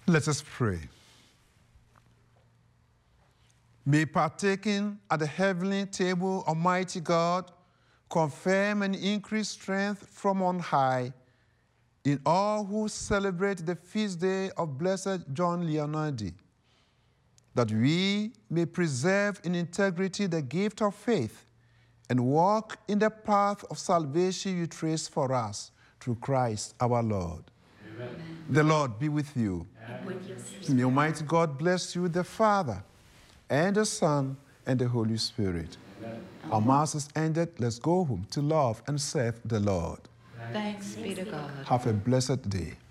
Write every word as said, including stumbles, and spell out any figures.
Let us pray. May partaking at the heavenly table, Almighty God, confirm and increase strength from on high in all who celebrate the feast day of Blessed John Leonardi, that we may preserve in integrity the gift of faith and walk in the path of salvation you trace for us through Christ our Lord. Amen. The Lord be with you. And with your spirit. May Almighty God bless you, the Father, and the Son, and the Holy Spirit. Amen. Our Mass is ended. Let's go home to love and serve the Lord. Thanks be to God. Have a blessed day.